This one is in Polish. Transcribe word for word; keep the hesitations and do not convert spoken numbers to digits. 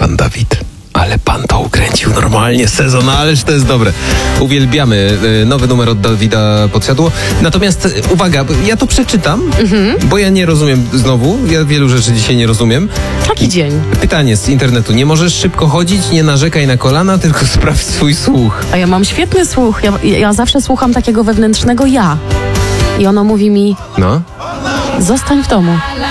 pan Dawid. Ale pan to ukręcił normalnie sezon, ależ to jest dobre. Uwielbiamy nowy numer od Dawida Podsiadło. Natomiast uwaga, ja to przeczytam, mhm. bo ja nie rozumiem znowu, ja wielu rzeczy dzisiaj nie rozumiem. Taki dzień. Pytanie z internetu. Nie możesz szybko chodzić, nie narzekaj na kolana, tylko sprawdź swój słuch. A ja mam świetny słuch. Ja, ja zawsze słucham takiego wewnętrznego ja. I ono mówi mi, no, zostań w domu.